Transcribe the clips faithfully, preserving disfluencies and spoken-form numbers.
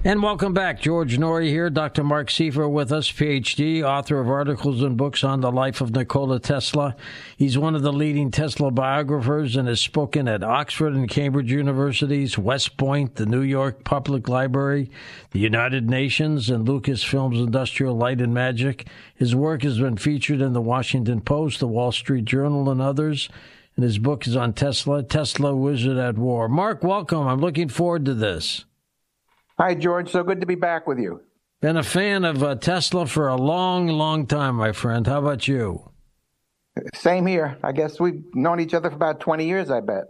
And welcome back. George Noory here. Doctor Mark Siefer with us, P H D, author of articles and books on the life of Nikola Tesla. He's one of the leading Tesla biographers and has spoken at Oxford and Cambridge Universities, West Point, the New York Public Library, the United Nations, and Lucasfilm's Industrial Light and Magic. His work has been featured in the Washington Post, the Wall Street Journal, and others. And his book is on Tesla, Tesla Wizard at War. Mark, welcome. I'm looking forward to this. Hi, George. So good to be back with you. Been a fan of uh, Tesla for a long, long time, my friend. How about you? Same here. I guess we've known each other for about twenty years, I bet.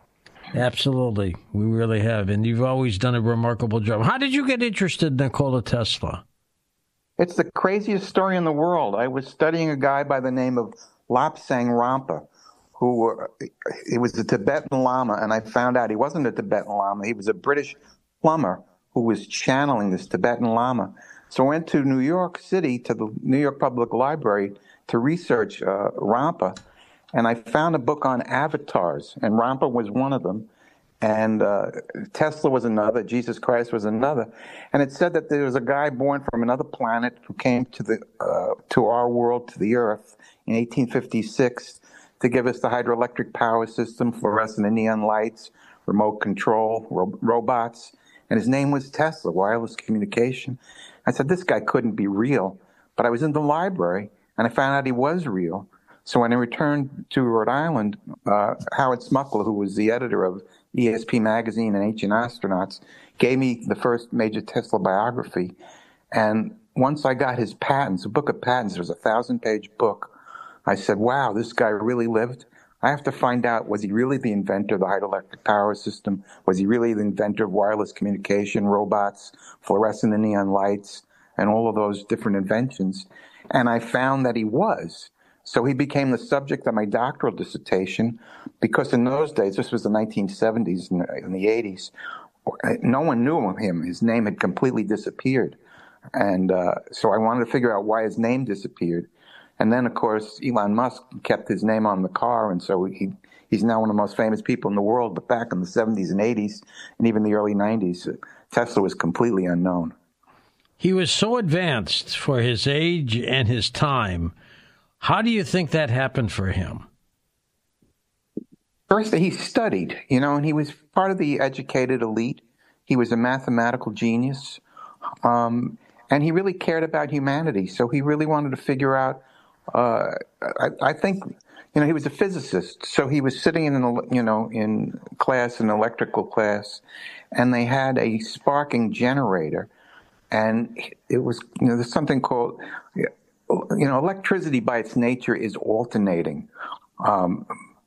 Absolutely. We really have. And you've always done a remarkable job. How did you get interested in Nikola Tesla? It's the craziest story in the world. I was studying a guy by the name of Lobsang Rampa, who uh, he was a Tibetan Lama, and I found out he wasn't a Tibetan Lama. He was a British plumber who was channeling this Tibetan Lama. So I went to New York City to the New York Public Library to research uh, Rampa, and I found a book on avatars, and Rampa was one of them, and uh, Tesla was another, Jesus Christ was another, and it said that there was a guy born from another planet who came to the uh, to our world, to the Earth, in eighteen fifty-six to give us the hydroelectric power system, fluorescent and neon lights, remote control, ro- robots. And his name was Tesla, wireless communication. I said, this guy couldn't be real. But I was in the library, and I found out he was real. So when I returned to Rhode Island, uh, Howard Smuckler, who was the editor of E S P Magazine and Ancient Astronauts, gave me the first major Tesla biography. And once I got his patents, a book of patents, it was a thousand-page book, I said, wow, this guy really lived. I have to find out, was he really the inventor of the hydroelectric power system? Was he really the inventor of wireless communication, robots, fluorescent and neon lights, and all of those different inventions? And I found that he was. So he became the subject of my doctoral dissertation, because in those days, this was the nineteen seventies and the eighties, no one knew him. His name had completely disappeared. And uh, so I wanted to figure out why his name disappeared. And then, of course, Elon Musk kept his name on the car, and so he he's now one of the most famous people in the world. But back in the seventies and eighties, and even the early nineties, Tesla was completely unknown. He was so advanced for his age and his time. How do you think that happened for him? First, he studied, you know, and he was part of the educated elite. He was a mathematical genius, um, and he really cared about humanity. So he really wanted to figure out. Uh, I, I think, you know, he was a physicist, so he was sitting in, an, you know, in class, an electrical class, and they had a sparking generator, and it was, you know, there's something called, you know, electricity by its nature is alternating. Um,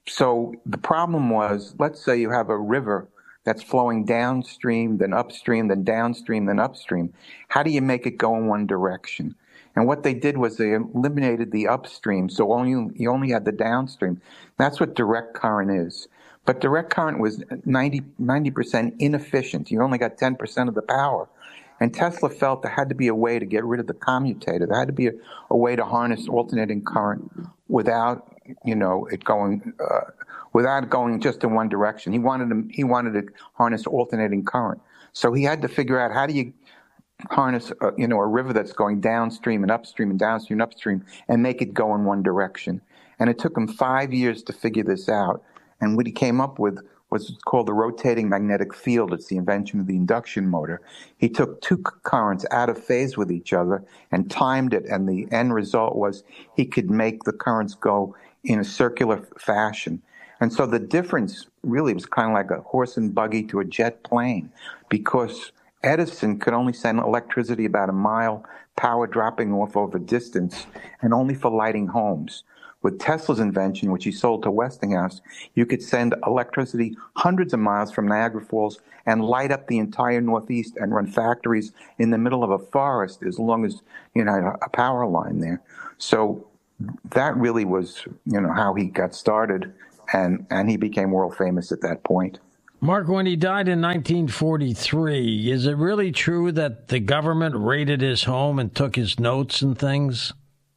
so the problem was, let's say you have a river that's flowing downstream, then upstream, then downstream, then upstream. How do you make it go in one direction? And what they did was they eliminated the upstream, so only you only had the downstream. That's what direct current is. But direct current was ninety, ninety percent inefficient. You only got ten percent of the power. And Tesla felt there had to be a way to get rid of the commutator. There had to be a, a way to harness alternating current without, you know, it going uh, without going just in one direction. He wanted to, he wanted to harness alternating current. So he had to figure out, how do you harness, uh, you know, a river that's going downstream and upstream and downstream and upstream and make it go in one direction. And it took him five years to figure this out. And what he came up with was called the rotating magnetic field. It's the invention of the induction motor. He took two currents out of phase with each other and timed it, and the end result was he could make the currents go in a circular fashion. And so the difference really was kind of like a horse and buggy to a jet plane, because Edison could only send electricity about a mile, power dropping off over distance, and only for lighting homes. With Tesla's invention, which he sold to Westinghouse, you could send electricity hundreds of miles from Niagara Falls and light up the entire Northeast and run factories in the middle of a forest, as long as you know a power line there. So that really was, you know, how he got started, and, and he became world famous at that point. Mark, when he died in nineteen forty-three, is it really true that the government raided his home and took his notes and things?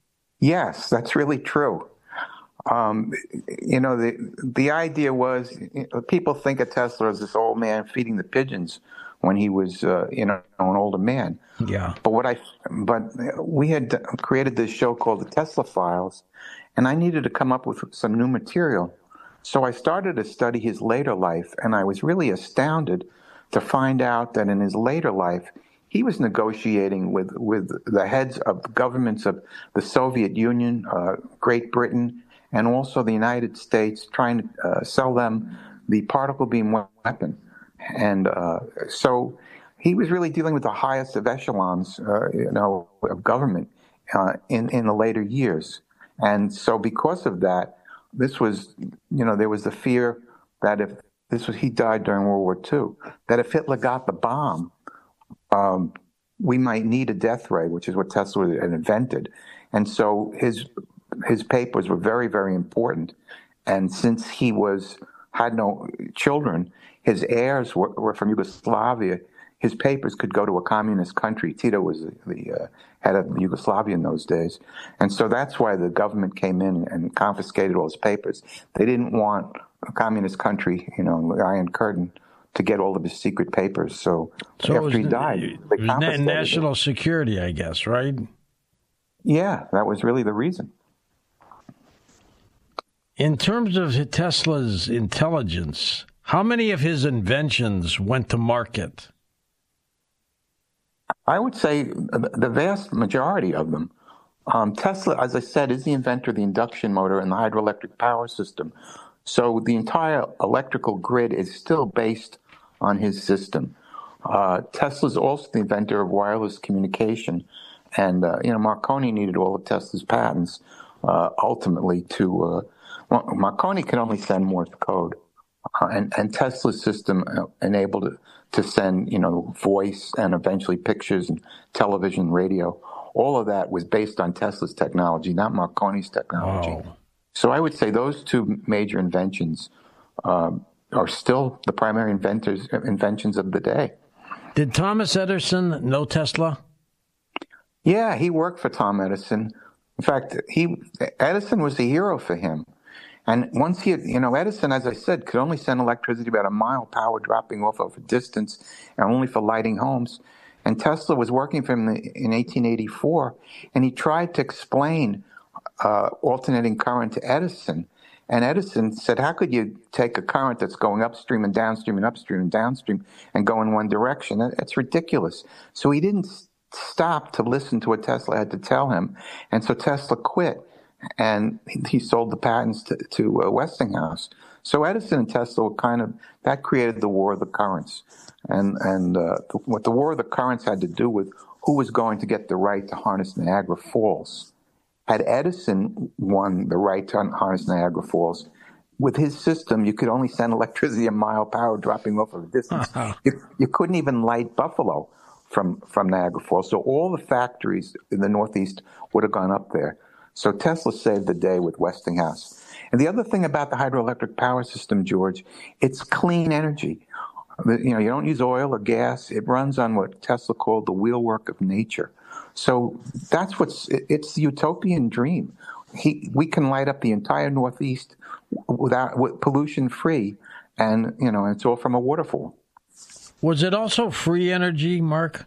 Yes, that's really true. Um, you know, the the idea was, you know, people think of Tesla as this old man feeding the pigeons. when he was, uh, you know, an older man. Yeah. But what I, but we had created this show called the Tesla Files, and I needed to come up with some new material. So I started to study his later life, and I was really astounded to find out that in his later life, he was negotiating with, with the heads of the governments of the Soviet Union, uh, Great Britain, and also the United States, trying to uh, sell them the particle beam weapon. And uh, so he was really dealing with the highest of echelons, uh, you know, of government uh, in, in the later years. And so because of that, this was, you know, there was the fear that if this was, he died during World War Two, that if Hitler got the bomb, um, we might need a death ray, which is what Tesla had invented. And so his his papers were very, very important. And since he was had no children, his heirs were, were from Yugoslavia. His papers could go to a communist country. Tito was the, the uh, head of Yugoslavia in those days. And so that's why the government came in and confiscated all his papers. They didn't want a communist country, you know, the Iron Curtain, to get all of his secret papers. So, so after he was, died, they it was confiscated national it. security, I guess, right? Yeah, that was really the reason. In terms of Tesla's intelligence, how many of his inventions went to market? I would say the vast majority of them. Um, Tesla, as I said, is the inventor of the induction motor and the hydroelectric power system. So the entire electrical grid is still based on his system. Uh, Tesla is also the inventor of wireless communication. And, uh, you know, Marconi needed all of Tesla's patents uh, ultimately to, uh, well, Marconi could only send Morse code. Uh, and, and Tesla's system enabled it to send, you know, voice and eventually pictures and television, radio. All of that was based on Tesla's technology, not Marconi's technology. Wow. So I would say those two major inventions um, are still the primary inventors inventions of the day. Did Thomas Edison know Tesla? Yeah, he worked for Tom Edison. In fact, he Edison was a hero for him. And once he, you know, Edison, as I said, could only send electricity about a mile power dropping off of a distance and only for lighting homes. And Tesla was working for him in eighteen eighty-four, and he tried to explain uh, alternating current to Edison. And Edison said, how could you take a current that's going upstream and downstream and upstream and downstream and go in one direction? That's ridiculous. So he didn't stop to listen to what Tesla had to tell him. And so Tesla quit. And he sold the patents to, to uh, Westinghouse. So Edison and Tesla were kind of, that created the war of the currents. And, and uh, the, what the war of the currents had to do with who was going to get the right to harness Niagara Falls. Had Edison won the right to harness Niagara Falls, with his system, you could only send electricity a mile power dropping off of a distance. Uh-huh. You, you couldn't even light Buffalo from, from Niagara Falls. So all the factories in the Northeast would have gone up there. So Tesla saved the day with Westinghouse. And the other thing about the hydroelectric power system, George, it's clean energy. You know, you don't use oil or gas. It runs on what Tesla called the wheelwork of nature. So that's what's, it's the utopian dream. He, we can light up the entire Northeast without with pollution free, and, you know, it's all from a waterfall. Was it also free energy, Mark?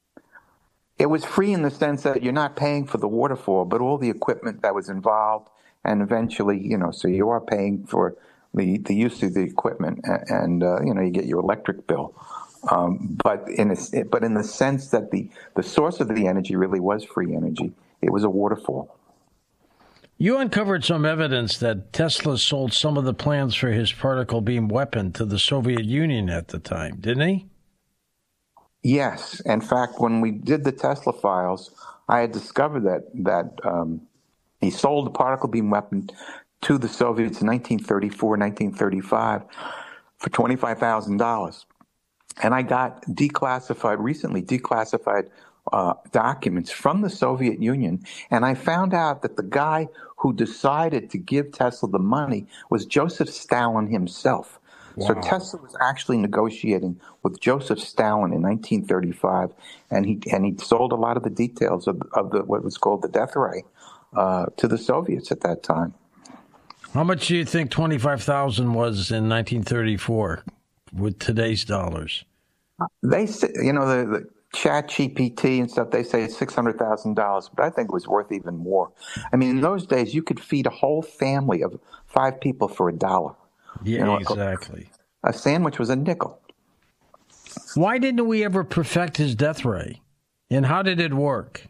It was free in the sense that you're not paying for the waterfall, but all the equipment that was involved, and eventually, you know, so you are paying for the, the use of the equipment, and, and uh, you know, you get your electric bill. Um, but in a, but in the sense that the, the source of the energy really was free energy, it was a waterfall. You uncovered some evidence that Tesla sold some of the plans for his particle beam weapon to the Soviet Union at the time, didn't he? Yes. In fact, when we did the Tesla files, I had discovered that that um, he sold the particle beam weapon to the Soviets in nineteen thirty-four, nineteen thirty-five for twenty-five thousand dollars. And I got declassified, recently declassified uh, documents from the Soviet Union, and I found out that the guy who decided to give Tesla the money was Joseph Stalin himself. Wow. So Tesla was actually negotiating with Joseph Stalin in nineteen thirty-five, and he and he sold a lot of the details of, of the what was called the death ray uh, to the Soviets at that time. How much do you think twenty-five thousand was in nineteen thirty-four with today's dollars? They say, you know, the, the Chat G P T and stuff, they say it's six hundred thousand dollars, but I think it was worth even more. I mean, in those days, you could feed a whole family of five people for a dollar. Yeah, You know, exactly. a, a sandwich was a nickel. Why didn't we ever perfect his death ray? And how did it work?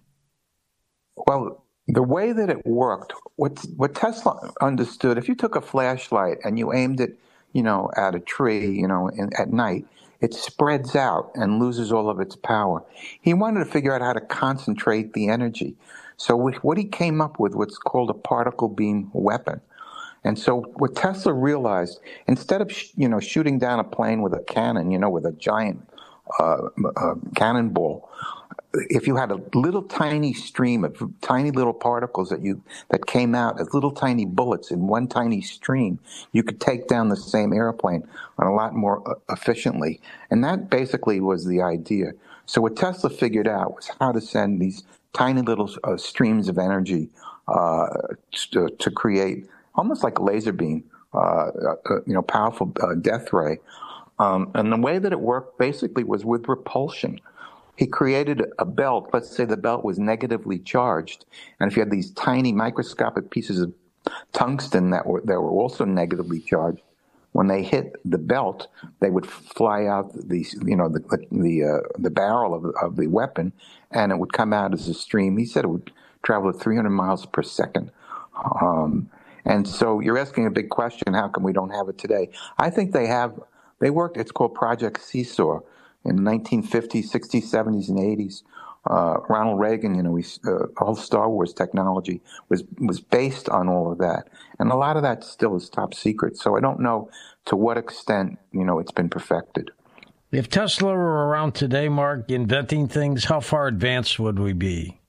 Well, the way that it worked, what what Tesla understood, if you took a flashlight and you aimed it, you know, at a tree, you know, in, at night, it spreads out and loses all of its power. He wanted to figure out how to concentrate the energy. So what he came up with, what's called a particle beam weapon. And so what Tesla realized, instead of, you know, shooting down a plane with a cannon, you know, with a giant uh, uh, cannonball, if you had a little tiny stream of tiny little particles that you that came out as little tiny bullets in one tiny stream, you could take down the same airplane on a lot more efficiently. And that basically was the idea. So what Tesla figured out was how to send these tiny little uh, streams of energy uh, to, to create almost like a laser beam, uh, uh, you know, powerful uh, death ray. Um, and the way that it worked basically was with repulsion. He created a belt. Let's say the belt was negatively charged, and if you had these tiny microscopic pieces of tungsten that were that were also negatively charged, when they hit the belt, they would fly out the you know the the uh, the barrel of of the weapon, and it would come out as a stream. He said it would travel at three hundred miles per second. Um, and so you're asking a big question: how come we don't have it today? I think they have. They worked. It's called Project Seesaw. In the nineteen fifties, sixties, seventies, and eighties, uh, Ronald Reagan, you know, we, uh, all Star Wars technology was was based on all of that, and a lot of that still is top secret. So I don't know to what extent, you know, it's been perfected. If Tesla were around today, Mark, inventing things, how far advanced would we be?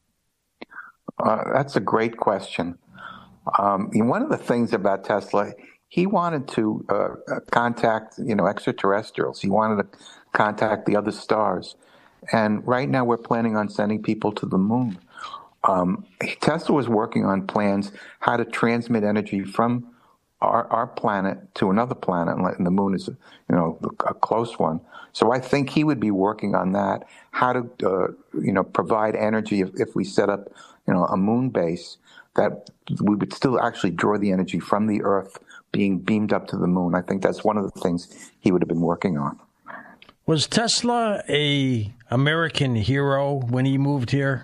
Uh, that's a great question. Um, and one of the things about Tesla, he wanted to uh, contact, you know, extraterrestrials. He wanted to contact the other stars. And right now we're planning on sending people to the moon. Um, Tesla was working on plans how to transmit energy from our, our planet to another planet, and the moon is, you know, a close one. So I think he would be working on that, how to, uh, you know, provide energy if, if we set up, you know, a moon base, that we would still actually draw the energy from the Earth being beamed up to the moon. I think that's one of the things he would have been working on. Was Tesla a American hero when he moved here?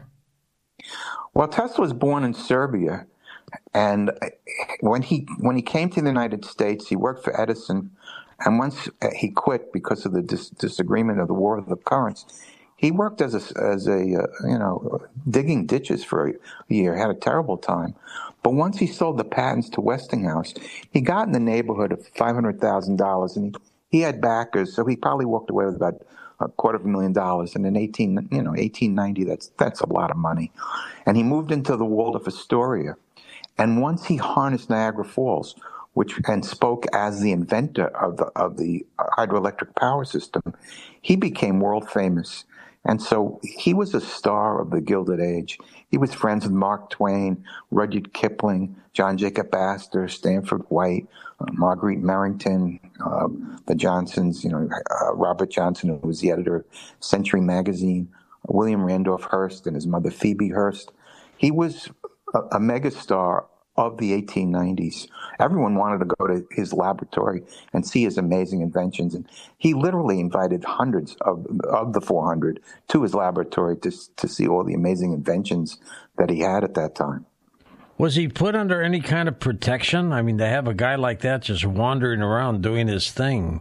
Well, Tesla was born in Serbia, and when he when he came to the United States, he worked for Edison, and once he quit because of the dis- disagreement of the War of the Currents, he worked as a as a uh, you know digging ditches for a year. Had a terrible time, but once he sold the patents to Westinghouse, he got in the neighborhood of five hundred thousand dollars, and he. He had backers, so he probably walked away with about a quarter of a million dollars. And in eighteen, you know, eighteen ninety, that's that's a lot of money. And he moved into the Waldorf Astoria. And once he harnessed Niagara Falls, which and spoke as the inventor of the of the hydroelectric power system, he became world famous. And so he was a star of the Gilded Age. He was friends with Mark Twain, Rudyard Kipling, John Jacob Astor, Stanford White, uh, Marguerite Merrington, uh, the Johnsons, you know, uh, Robert Johnson, who was the editor of Century Magazine, William Randolph Hearst and his mother Phoebe Hearst. He was a, a megastar of the eighteen nineties. Everyone wanted to go to his laboratory and see his amazing inventions. And he literally invited hundreds of, of the four hundred to his laboratory to, to see all the amazing inventions that he had at that time. Was he put under any kind of protection? I mean, to have a guy like that just wandering around doing his thing,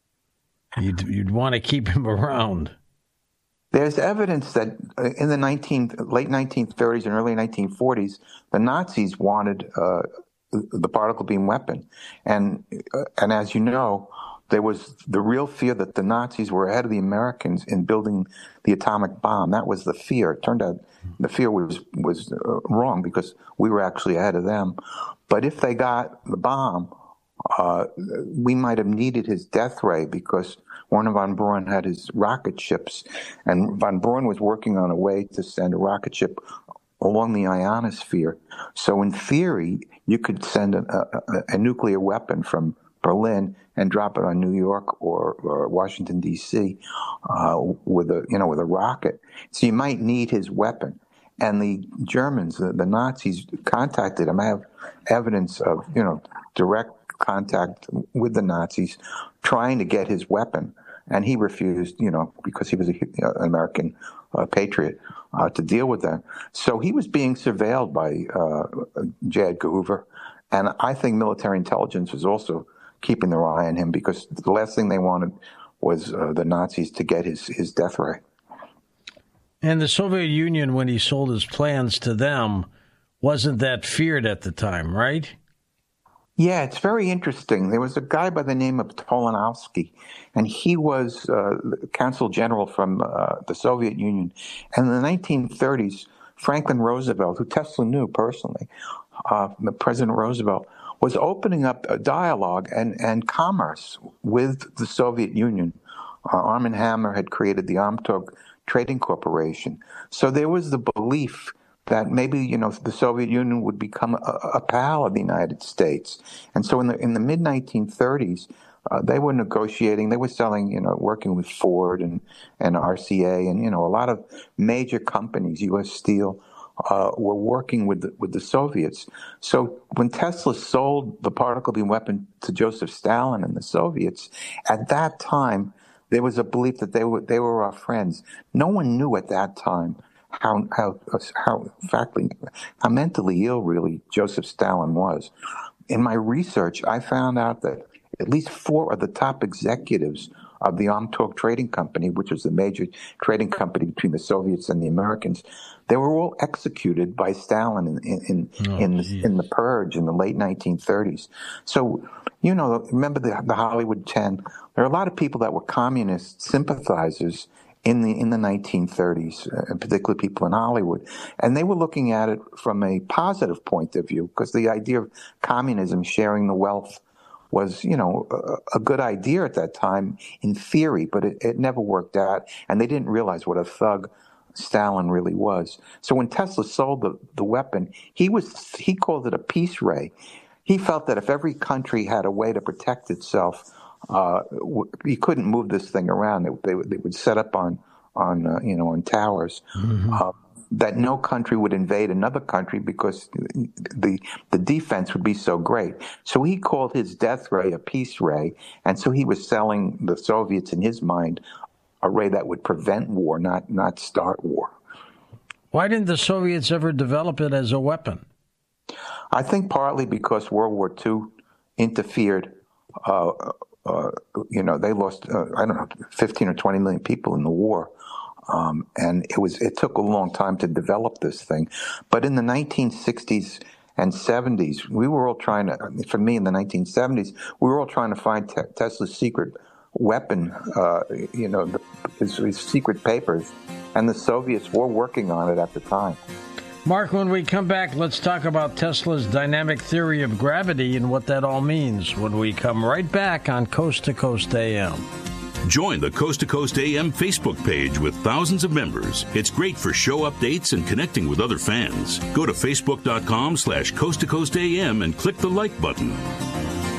you'd, you'd want to keep him around. There's evidence that in the nineteen, late nineteen thirties and early nineteen forties, the Nazis wanted uh, the particle beam weapon. And, uh, and as you know, there was the real fear that the Nazis were ahead of the Americans in building the atomic bomb. That was the fear. It turned out the fear was, was uh, wrong because we were actually ahead of them. But if they got the bomb, uh, we might have needed his death ray because Wernher von Braun had his rocket ships, and von Braun was working on a way to send a rocket ship along the ionosphere. So in theory, you could send a, a, a nuclear weapon from Berlin and drop it on New York or, or Washington D C uh, with a you know with a rocket. So you might need his weapon. And the Germans, the, the Nazis, contacted him. I have evidence of you know direct contact with the Nazis, trying to get his weapon, and he refused. You know because he was a, you know, an American uh, patriot uh, to deal with them. So he was being surveilled by uh, J. Edgar Hoover, and I think military intelligence was also keeping their eye on him because the last thing they wanted was uh, the Nazis to get his, his death ray. And the Soviet Union, when he sold his plans to them, wasn't that feared at the time, right? Yeah, it's very interesting. There was a guy by the name of Tolonovsky, and he was uh, the consul general from uh, the Soviet Union. And in the nineteen thirties, Franklin Roosevelt, who Tesla knew personally, uh, President Roosevelt, was opening up a dialogue and, and commerce with the Soviet Union. Uh, Arm and Hammer had created the Amtok Trading Corporation. So there was the belief that maybe, you know, the Soviet Union would become a, a pal of the United States. And so in the in the mid nineteen thirties, uh, they were negotiating, they were selling, you know, working with Ford and, and R C A and, you know, a lot of major companies, U S Steel, uh, were working with the, with the Soviets. So when Tesla sold the particle beam weapon to Joseph Stalin and the Soviets, at that time, there was a belief that they were they were our friends. No one knew at that time how how how factly how mentally ill really Joseph Stalin was. In my research, I found out that at least four of the top executives of the Amtok Trading Company, which was the major trading company between the Soviets and the Americans, they were all executed by Stalin in in in, oh, in, the, in the purge in the late nineteen thirties. So, you know, remember the, the Hollywood Ten? There are a lot of people that were communist sympathizers in the in the nineteen thirties, uh, particularly people in Hollywood, and they were looking at it from a positive point of view because the idea of communism sharing the wealth was, you know, a, a good idea at that time in theory, but it, it never worked out, and they didn't realize what a thug Stalin really was. So when Tesla sold the, the weapon, he was he called it a peace ray. He felt that if every country had a way to protect itself, uh, you couldn't move this thing around. They, they, they would set up on on uh, you know on towers. Mm-hmm. Uh, that no country would invade another country because the the defense would be so great. So he called his death ray a peace ray, and so he was selling the Soviets, in his mind, a ray that would prevent war, not not start war. Why didn't the Soviets ever develop it as a weapon? I think partly because World War Two interfered. Uh, uh, you know, they lost, uh, I don't know, fifteen or twenty million people in the war. Um, and it was it took a long time to develop this thing. But in the nineteen sixties and seventies, we were all trying to, for me in the nineteen seventies, we were all trying to find te- Tesla's secret weapon, uh, you know, the, his, his secret papers. And the Soviets were working on it at the time. Mark, when we come back, let's talk about Tesla's dynamic theory of gravity and what that all means when we come right back on Coast to Coast A M. Join the Coast to Coast A M Facebook page with thousands of members. It's great for show updates and connecting with other fans. Go to facebook.com slash Coast to Coast AM and click the like button.